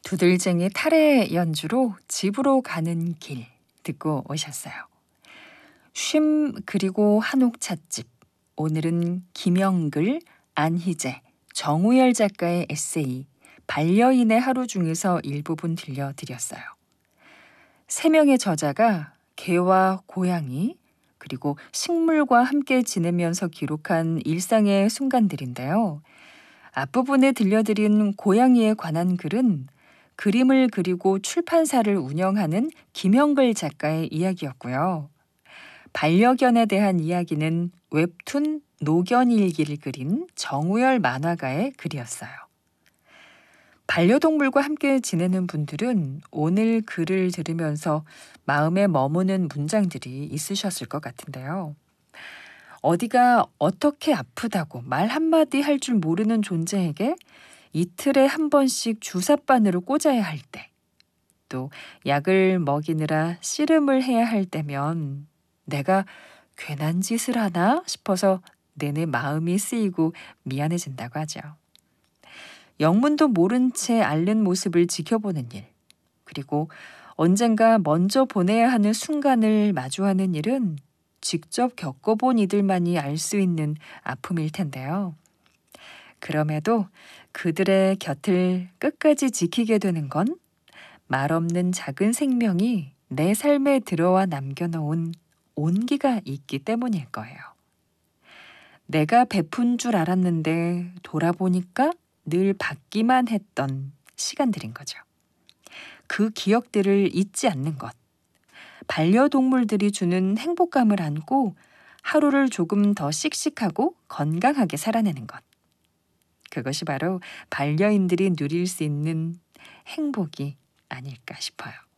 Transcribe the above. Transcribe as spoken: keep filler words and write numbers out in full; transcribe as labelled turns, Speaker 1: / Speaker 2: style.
Speaker 1: 두들쟁이 탈의 연주로 집으로 가는 길 듣고 오셨어요. 쉼 그리고 한옥 찻집. 오늘은 김영글, 안희재, 정우열 작가의 에세이 반려인의 하루 중에서 일부분 들려드렸어요. 세 명의 저자가 개와 고양이 그리고 식물과 함께 지내면서 기록한 일상의 순간들인데요. 앞부분에 들려드린 고양이에 관한 글은 그림을 그리고 출판사를 운영하는 김영글 작가의 이야기였고요. 반려견에 대한 이야기는 웹툰 노견일기를 그린 정우열 만화가의 글이었어요. 반려동물과 함께 지내는 분들은 오늘 글을 들으면서 마음에 머무는 문장들이 있으셨을 것 같은데요. 어디가 어떻게 아프다고 말 한마디 할 줄 모르는 존재에게 이틀에 한 번씩 주사바늘을 꽂아야 할 때, 또 약을 먹이느라 씨름을 해야 할 때면 내가 괜한 짓을 하나 싶어서 내내 마음이 쓰이고 미안해진다고 하죠. 영문도 모른 채 앓는 모습을 지켜보는 일, 그리고 언젠가 먼저 보내야 하는 순간을 마주하는 일은 직접 겪어본 이들만이 알 수 있는 아픔일 텐데요. 그럼에도 그들의 곁을 끝까지 지키게 되는 건 말없는 작은 생명이 내 삶에 들어와 남겨놓은 온기가 있기 때문일 거예요. 내가 베푼 줄 알았는데 돌아보니까 늘 받기만 했던 시간들인 거죠. 그 기억들을 잊지 않는 것. 반려동물들이 주는 행복감을 안고 하루를 조금 더 씩씩하고 건강하게 살아내는 것. 그것이 바로 반려인들이 누릴 수 있는 행복이 아닐까 싶어요.